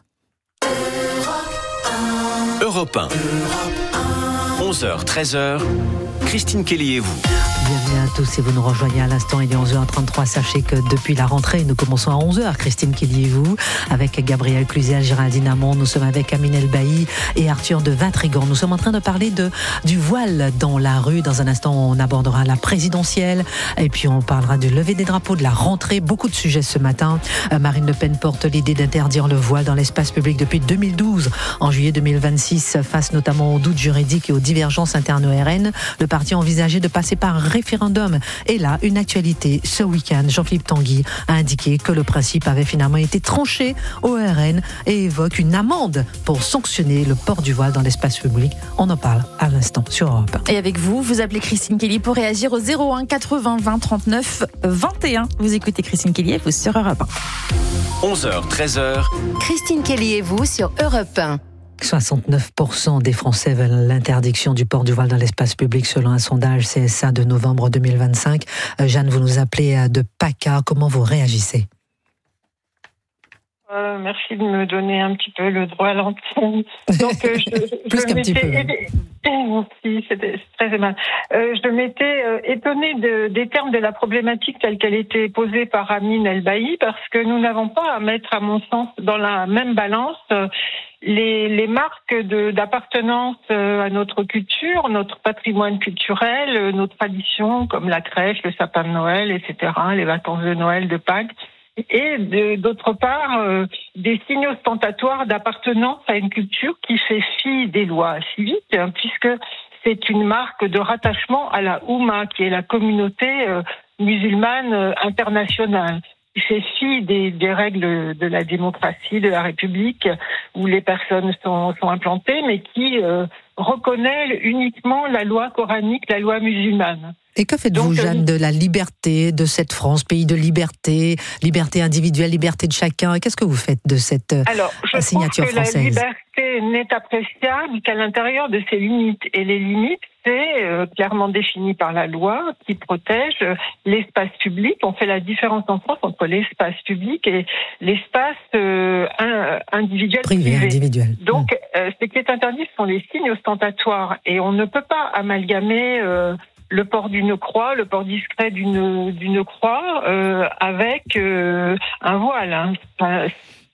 Speaker 3: Europe un. onze heures, treize heures. Christine Kelly et vous.
Speaker 2: Bienvenue à tous. Si vous nous rejoignez à l'instant, il est onze heures trente-trois. Sachez que depuis la rentrée, nous commençons à onze heures. Christine Kelly et vous, avec Gabriel Cluzel, Géraldine Amont. Nous sommes avec Amine Elbaï et Arthur de Vatrigan. Nous sommes en train de parler de, du voile dans la rue. Dans un instant, on abordera la présidentielle. Et puis, on parlera du lever des drapeaux, de la rentrée. Beaucoup de sujets ce matin. Euh, Marine Le Pen porte l'idée d'interdire le voile dans l'espace public depuis deux mille douze. En juillet deux mille vingt-six, face notamment aux doutes juridiques et aux divergences internes au R N, le parti a envisagé de passer par référendum. Et là, une actualité. Ce week-end, Jean-Philippe Tanguy a indiqué que le principe avait finalement été tranché au R N et évoque une amende pour sanctionner le port du voile dans l'espace public. On en parle à l'instant sur Europe un.
Speaker 4: Et avec vous, vous appelez Christine Kelly pour réagir au zéro un quatre-vingts vingt trente-neuf vingt et un. Vous écoutez Christine Kelly et vous sur Europe un.
Speaker 3: onze heures, treize heures.
Speaker 16: Christine Kelly et vous sur Europe un.
Speaker 2: soixante-neuf pour cent des Français veulent l'interdiction du port du voile dans l'espace public selon un sondage C S A de novembre deux mille vingt-cinq. Euh, Jeanne, vous nous appelez de PACA. Comment vous réagissez ?
Speaker 6: Euh, merci de me donner un petit peu le droit à l'antenne. Donc, euh, je,
Speaker 2: Plus
Speaker 6: je
Speaker 2: qu'un petit peu.
Speaker 6: Merci, c'était très aimable. Euh, je m'étais euh, étonnée de, des termes de la problématique telle qu'elle était posée par Amine Elbaï, parce que nous n'avons pas à mettre, à mon sens, dans la même balance euh, les, les marques de, d'appartenance euh, à notre culture, notre patrimoine culturel, euh, nos traditions comme la crèche, le sapin de Noël, et cetera, les vacances de Noël, de Pâques. Et de, d'autre part, euh, des signes ostentatoires d'appartenance à une culture qui fait fi des lois civiques, hein, puisque c'est une marque de rattachement à la Oumma, qui est la communauté euh, musulmane euh, internationale, qui fait fi des, des règles de la démocratie, de la République, où les personnes sont, sont implantées, mais qui euh, reconnaît uniquement la loi coranique, la loi musulmane.
Speaker 2: Et que faites-vous,
Speaker 6: Donc,
Speaker 2: Jeanne, de la liberté de cette France, pays de liberté, liberté individuelle, liberté de chacun? Qu'est-ce que vous faites de cette
Speaker 6: Alors, je
Speaker 2: signature
Speaker 6: trouve que
Speaker 2: française?
Speaker 6: La liberté n'est appréciable qu'à l'intérieur de ses limites. Et les limites, c'est euh, clairement défini par la loi qui protège euh, l'espace public. On fait la différence en France entre l'espace public et l'espace euh, un, individuel
Speaker 2: privé.
Speaker 6: privé.
Speaker 2: Individuel.
Speaker 6: Donc, euh, ce qui est interdit, ce sont les signes ostentatoires. Et on ne peut pas amalgamer... Euh, le port d'une croix, le port discret d'une d'une croix euh, avec euh, un voile. Hein. Enfin,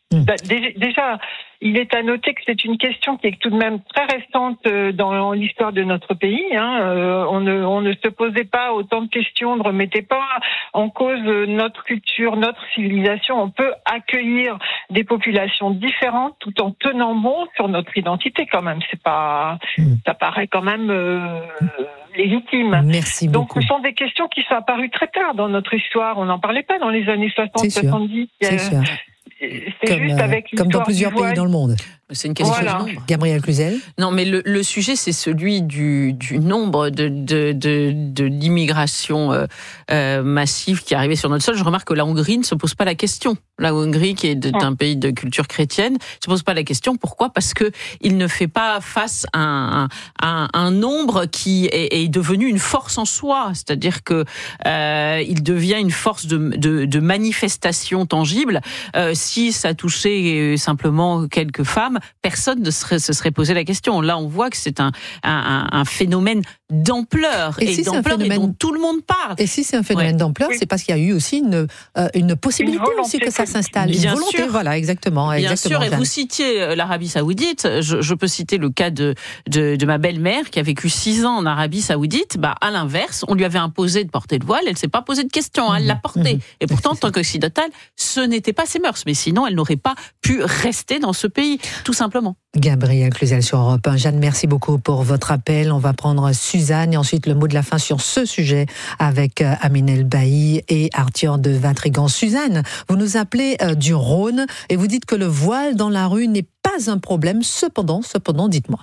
Speaker 6: déjà, il est à noter que c'est une question qui est tout de même très récente dans l'histoire de notre pays. Hein. Euh, on, ne, on ne se posait pas autant de questions, ne remettait pas en cause notre culture, notre civilisation. On peut accueillir des populations différentes tout en tenant bon sur notre identité quand même. C'est pas, ça paraît quand même euh, légitime.
Speaker 2: Merci beaucoup.
Speaker 6: Donc, ce sont des questions qui sont apparues très tard dans notre histoire. On n'en parlait pas dans les années soixante,
Speaker 2: C'est sûr.
Speaker 6: soixante-dix.
Speaker 2: C'est
Speaker 6: euh,
Speaker 2: sûr.
Speaker 6: C'est
Speaker 2: comme,
Speaker 6: juste avec
Speaker 2: comme dans plusieurs
Speaker 6: du voile.
Speaker 2: pays dans le monde.
Speaker 7: C'est une question
Speaker 6: Voilà.
Speaker 7: de nombre.
Speaker 2: Gabriel Cluzel.
Speaker 7: Non, mais le, le sujet, c'est celui du, du nombre de, de, de, de l'immigration euh, euh, massive qui est arrivée sur notre sol. Je remarque que la Hongrie ne se pose pas la question. La Hongrie, qui est de, d'un pays de culture chrétienne, ne se pose pas la question. Pourquoi ? Parce que il ne fait pas face à un, à un, un nombre qui est, est devenu une force en soi. C'est-à-dire que euh, il devient une force de, de, de manifestation tangible. Euh, si ça touchait simplement quelques femmes, personne ne serait, se serait posé la question. Là, on voit que c'est un, un, un phénomène d'ampleur
Speaker 2: Et
Speaker 7: et,
Speaker 2: si c'est un
Speaker 7: d'ampleur et
Speaker 2: phénomène-
Speaker 7: dont tout le monde parle.
Speaker 2: Et si c'est un phénomène
Speaker 7: Ouais.
Speaker 2: d'ampleur, c'est parce qu'il y a eu aussi une, euh, une possibilité
Speaker 7: Une volonté
Speaker 2: aussi que ça
Speaker 7: politique.
Speaker 2: s'installe. Une
Speaker 7: Bien
Speaker 2: volonté,
Speaker 7: sûr.
Speaker 2: voilà, exactement.
Speaker 7: Bien
Speaker 2: exactement,
Speaker 7: sûr, et
Speaker 2: Jeanne.
Speaker 7: vous citiez euh, l'Arabie Saoudite. Je, je peux citer le cas de, de, de ma belle-mère qui a vécu six ans en Arabie Saoudite. Bah, à l'inverse, on lui avait imposé de porter le voile. Elle s'est pas posé de questions. hein, Elle l'a porté. Et pourtant, en tant qu'occidentale, ce n'était pas ses mœurs. Mais sinon, elle n'aurait pas pu rester dans ce pays, tout simplement.
Speaker 2: Gabriel Cluzel sur Europe un. Jeanne, merci beaucoup pour votre appel. On va prendre Suzanne et ensuite le mot de la fin sur ce sujet avec euh, Amine El-Bailly et Arthur de Vintrigan. Suzanne, vous nous appelez euh, du Rhône et vous dites que le voile dans la rue n'est pas un problème. Cependant, cependant, dites-moi.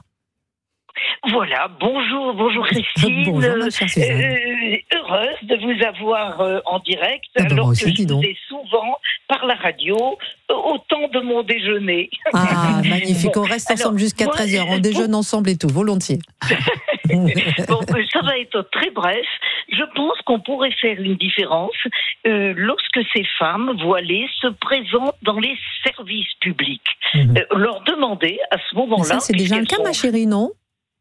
Speaker 9: Voilà, bonjour, bonjour Christine.
Speaker 2: Bonjour, ma chère Suzanne.
Speaker 9: Euh, heureuse de vous avoir euh, en direct,
Speaker 2: Ah ben,
Speaker 9: alors
Speaker 2: moi aussi,
Speaker 9: que
Speaker 2: dis
Speaker 9: je vous
Speaker 2: donc.
Speaker 9: ai souvent par la radio euh, au temps de mon déjeuner.
Speaker 2: Ah, magnifique.
Speaker 9: Bon,
Speaker 2: On reste
Speaker 9: alors,
Speaker 2: ensemble jusqu'à
Speaker 9: moi,
Speaker 2: treize heures. On
Speaker 9: euh,
Speaker 2: déjeune ensemble et tout, volontiers.
Speaker 9: Bon, euh, ça va être très bref. Je pense qu'on pourrait faire une différence euh, lorsque ces femmes voilées se présentent dans les services publics.
Speaker 2: Mhm.
Speaker 9: Euh, leur demander à ce
Speaker 2: Mais
Speaker 9: moment-là.
Speaker 2: ça, c'est déjà le cas,
Speaker 9: puisqu'elles
Speaker 2: ma
Speaker 9: sont-
Speaker 2: chérie, non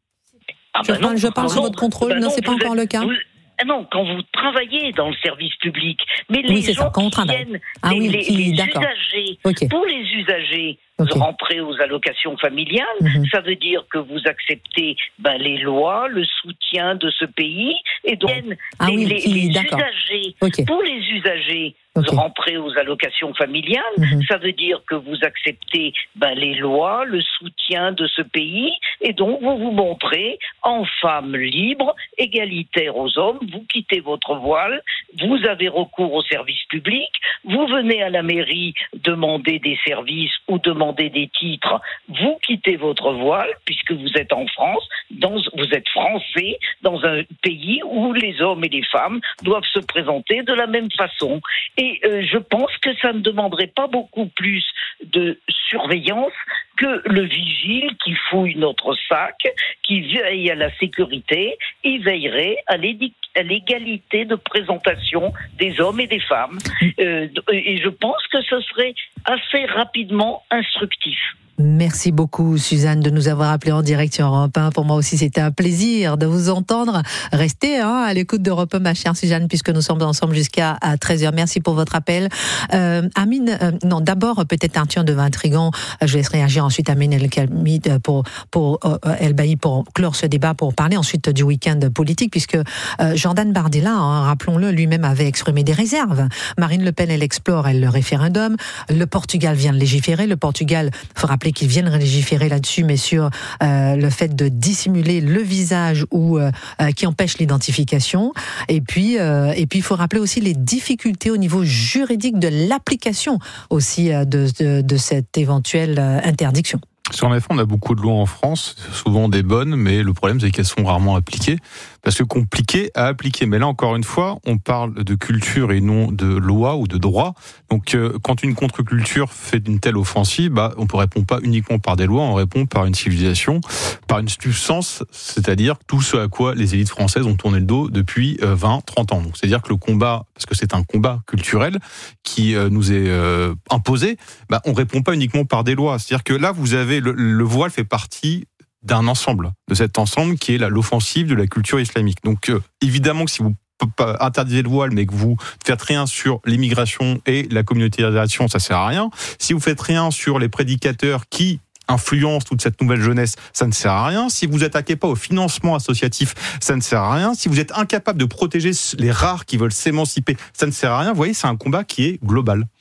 Speaker 9: Ah
Speaker 2: Je
Speaker 9: bah
Speaker 2: parle,
Speaker 9: non,
Speaker 2: je parle
Speaker 9: ah
Speaker 2: sous
Speaker 9: non,
Speaker 2: votre contrôle.
Speaker 9: bah
Speaker 2: non,
Speaker 9: non,
Speaker 2: c'est pas
Speaker 9: vous
Speaker 2: encore
Speaker 9: êtes-
Speaker 2: le cas.
Speaker 9: vous- Ah non, quand vous travaillez dans le service public, mais
Speaker 2: Oui,
Speaker 9: les
Speaker 2: c'est ça,
Speaker 9: gens
Speaker 2: quand on
Speaker 9: qui
Speaker 2: travaille.
Speaker 9: viennent,
Speaker 2: Ah
Speaker 9: les,
Speaker 2: oui,
Speaker 9: les-
Speaker 2: qui-
Speaker 9: les
Speaker 2: d'accord.
Speaker 9: usagers,
Speaker 2: Ok.
Speaker 9: pour les usagers,
Speaker 2: Ok.
Speaker 9: rentrer aux allocations familiales,
Speaker 2: Mhm.
Speaker 9: ça veut dire que vous acceptez ben, les lois, le soutien de ce pays, et donc
Speaker 2: Ah
Speaker 9: les,
Speaker 2: oui,
Speaker 9: les-
Speaker 2: qui-
Speaker 9: les
Speaker 2: d'accord.
Speaker 9: usagers,
Speaker 2: Ok.
Speaker 9: pour les usagers,
Speaker 2: Ok.
Speaker 9: rentrer aux allocations familiales,
Speaker 2: Mhm.
Speaker 9: ça veut dire que vous acceptez ben, les lois, le soutien de ce pays, et donc vous vous montrez en femme libre, égalitaire aux hommes, vous quittez votre voile, vous avez recours au service public, vous venez à la mairie demander des services ou demander des titres, vous quittez votre voile, puisque vous êtes en France, dans, vous êtes français, dans un pays où les hommes et les femmes doivent se présenter de la même façon. Et euh, je pense que ça ne demanderait pas beaucoup plus de surveillance que le vigile qui fouille notre sac, qui veille à la sécurité, il veillerait à l'édi- à l'égalité de présentation des hommes et des femmes. Euh, et je pense que ce serait assez rapidement instructif.
Speaker 2: Merci beaucoup, Suzanne, de nous avoir appelé en direct sur Europe un. Pour moi aussi, c'était un plaisir de vous entendre. Restez hein, à l'écoute d'Europe un, ma chère Suzanne, puisque nous sommes ensemble jusqu'à treize heures. Merci pour votre appel. Euh, Amine, euh, non, d'abord, peut-être Arthur de Vintrigan. Je laisse réagir ensuite Amine El-Kalmi pour, pour euh, El-Bailly pour clore ce débat, pour parler ensuite du week-end politique, puisque euh, Jordan Bardella, hein, rappelons-le, lui-même avait exprimé des réserves. Marine Le Pen, elle explore, elle, le référendum. Le Portugal vient de légiférer. Le Portugal, il faut rappeler qu'ils viennent légiférer là-dessus, mais sur euh, le fait de dissimuler le visage ou euh, euh, qui empêche l'identification. Et puis, euh, et puis, il faut rappeler aussi les difficultés au niveau juridique de l'application aussi euh, de, de, de cette éventuelle euh, interdiction.
Speaker 8: Sur en effet, on a beaucoup de lois en France, souvent des bonnes, mais le problème c'est qu'elles sont rarement appliquées, parce que compliquées à appliquer. Mais là, encore une fois, on parle de culture et non de loi ou de droit. Donc, euh, quand une contre-culture fait une telle offensive, bah, on ne répond pas uniquement par des lois, on répond par une civilisation, par une substance, c'est-à-dire tout ce à quoi les élites françaises ont tourné le dos depuis vingt, trente ans. Donc, c'est-à-dire que le combat, parce que c'est un combat culturel qui euh, nous est euh, imposé, bah, on ne répond pas uniquement par des lois. C'est-à-dire que là, vous avez le, le voile fait partie d'un ensemble, de cet ensemble qui est la, l'offensive de la culture islamique. Donc euh, évidemment que si vous interdisez le voile mais que vous ne faites rien sur l'immigration et la communautarisation, ça sert à rien. Si vous faites rien sur les prédicateurs qui influence toute cette nouvelle jeunesse, ça ne sert à rien. Si vous attaquez pas au financement associatif, ça ne sert à rien. Si vous êtes incapable de protéger les rares qui veulent s'émanciper, ça ne sert à rien. Vous voyez, c'est un combat qui est global.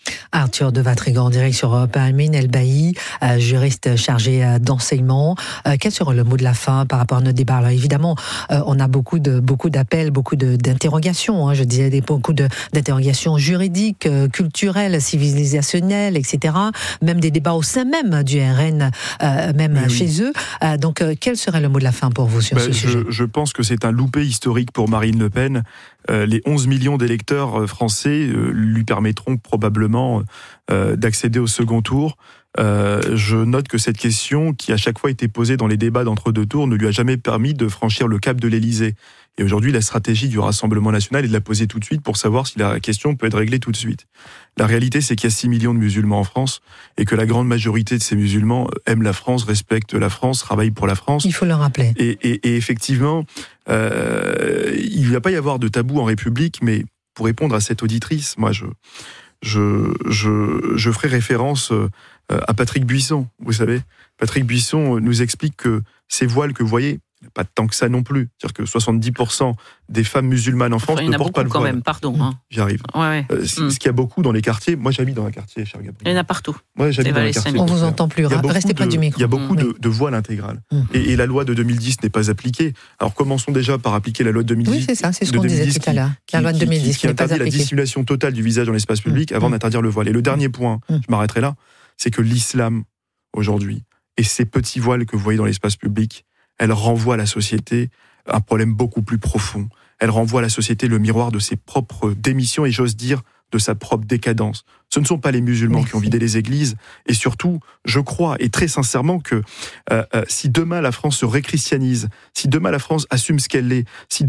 Speaker 2: Arthur de Vatrigan, en direct sur Europe un. Amine El-Bailly, euh, juriste chargé euh, d'enseignement. Euh, quel sera le mot de la fin par rapport à notre débat? Alors évidemment, euh, on a beaucoup de beaucoup d'appels, beaucoup de, d'interrogations. Hein, je disais des, beaucoup de, d'interrogations juridiques, euh, culturelles, civilisationnelles, et cetera. Même des débats au sein même du R N, euh, même oui, chez oui. eux. Euh, donc, euh, quel serait le mot de la fin pour vous sur
Speaker 18: ben,
Speaker 2: ce
Speaker 18: je,
Speaker 2: sujet?
Speaker 18: Je pense que c'est un loupé historique pour Marine Le Pen. Euh, les onze millions d'électeurs français euh, lui permettront probablement euh, d'accéder au second tour. Euh, je note que cette question, qui à chaque fois été posée dans les débats d'entre-deux tours, ne lui a jamais permis de franchir le cap de l'Élysée. Et aujourd'hui, la stratégie du Rassemblement national est de la poser tout de suite pour savoir si la question peut être réglée tout de suite. La réalité, c'est qu'il y a six millions de musulmans en France et que la grande majorité de ces musulmans aiment la France, respectent la France, travaillent pour la France.
Speaker 2: Il faut le rappeler.
Speaker 18: Et, et, et effectivement, euh, il ne va pas y avoir de tabou en République, mais pour répondre à cette auditrice, moi, je, je, je, je ferai référence à Patrick Buisson. Vous savez, Patrick Buisson nous explique que ces voiles que vous voyez, pas tant que ça non plus. C'est-à-dire que soixante-dix pour cent des femmes musulmanes en France enfin, ne portent pas le voile.
Speaker 7: Il y en a beaucoup quand même, pardon. Hein.
Speaker 18: J'y arrive.
Speaker 7: Ouais, ouais.
Speaker 18: Euh, ce
Speaker 7: mm.
Speaker 18: qu'il y a beaucoup dans les quartiers, moi j'habite dans un quartier, cher Gabriel.
Speaker 7: Il y en a partout.
Speaker 18: Moi j'habite dans un quartier.
Speaker 2: On vous entend plus, restez près
Speaker 18: de,
Speaker 2: du micro.
Speaker 18: Il y a beaucoup
Speaker 2: mm.
Speaker 18: de, de voiles intégrales.
Speaker 2: Mm.
Speaker 18: Et, et la loi de deux mille dix n'est pas appliquée. Alors commençons déjà par appliquer la loi de deux mille dix.
Speaker 2: Oui, c'est ça, c'est ce qu'on disait tout à l'heure. La loi de deux mille dix
Speaker 18: qui, qui, qui interdit la dissimulation totale du visage dans l'espace public mm. avant mm. d'interdire le voile. Et le dernier point, mm. je m'arrêterai là, c'est que l'islam, aujourd'hui, et ces petits voiles que vous voyez dans l'espace public, elle renvoie à la société un problème beaucoup plus profond. Elle renvoie à la société le miroir de ses propres démissions et j'ose dire de sa propre décadence. Ce ne sont pas les musulmans Merci. Qui ont vidé les églises et surtout, je crois et très sincèrement que euh, euh, si demain la France se réchristianise, si demain la France assume ce qu'elle est, si